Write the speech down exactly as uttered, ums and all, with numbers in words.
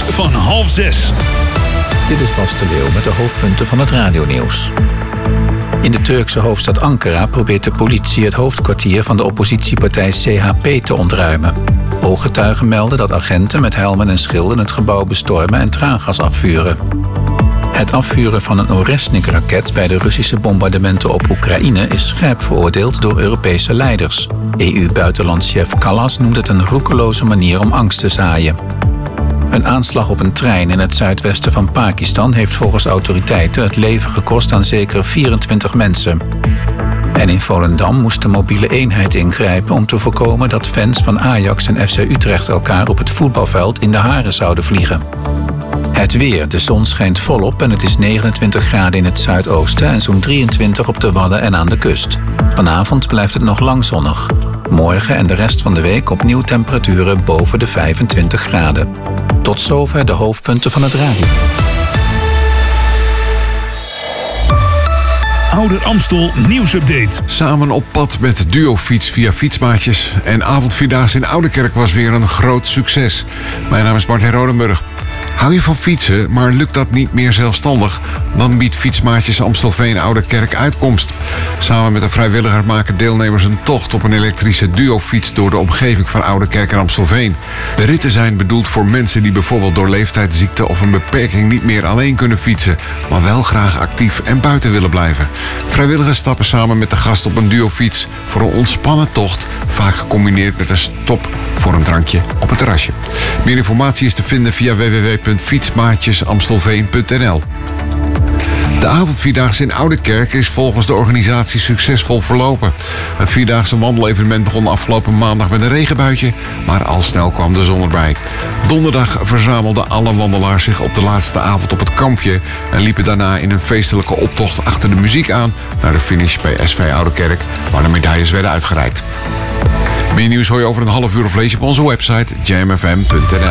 van half zes. Dit is Bas de Leeuw met de hoofdpunten van het radionieuws. In de Turkse hoofdstad Ankara probeert de politie het hoofdkwartier van de oppositiepartij C H P te ontruimen. Ooggetuigen melden dat agenten met helmen en schilden het gebouw bestormen en traangas afvuren. Het afvuren van een Oresnik-raket bij de Russische bombardementen op Oekraïne is scherp veroordeeld door Europese leiders. E U-buitenlandschef Kallas noemt het een roekeloze manier om angst te zaaien. Een aanslag op een trein in het zuidwesten van Pakistan heeft volgens autoriteiten het leven gekost aan zeker vierentwintig mensen. En in Volendam moest de mobiele eenheid ingrijpen om te voorkomen dat fans van Ajax en F C Utrecht elkaar op het voetbalveld in de haren zouden vliegen. Het weer. De zon schijnt volop en het is negenentwintig graden in het zuidoosten en zo'n drieëntwintig op de Wadden en aan de kust. Vanavond blijft het nog lang zonnig. Morgen en de rest van de week opnieuw temperaturen boven de vijfentwintig graden. Tot zover de hoofdpunten van het radio. Ouder Amstel nieuwsupdate. Samen op pad met Duofiets via Fietsmaatjes. En avondvierdaagse in Oudekerk was weer een groot succes. Mijn naam is Martin Rodenburg. Hou je van fietsen, maar lukt dat niet meer zelfstandig? Dan biedt Fietsmaatjes Amstelveen Oudekerk uitkomst. Samen met een vrijwilliger maken deelnemers een tocht op een elektrische duofiets door de omgeving van Oudekerk en Amstelveen. De ritten zijn bedoeld voor mensen die bijvoorbeeld door leeftijdsziekte of een beperking niet meer alleen kunnen fietsen, maar wel graag actief en buiten willen blijven. Vrijwilligers stappen samen met de gast op een duofiets voor een ontspannen tocht, vaak gecombineerd met een stop voor een drankje op het terrasje. Meer informatie is te vinden via w w w punt fietsmaatjesamstelveen punt n l. De avondvierdaagse in Oudekerk is volgens de organisatie succesvol verlopen. Het vierdaagse wandelevenement begon afgelopen maandag met een regenbuitje, maar al snel kwam de zon erbij. Donderdag verzamelden alle wandelaars zich op de laatste avond op het kampje en liepen daarna in een feestelijke optocht achter de muziek aan naar de finish bij S V Oudekerk, waar de medailles werden uitgereikt. Meer nieuws hoor je over een half uur of lees je op onze website jam f m punt n l.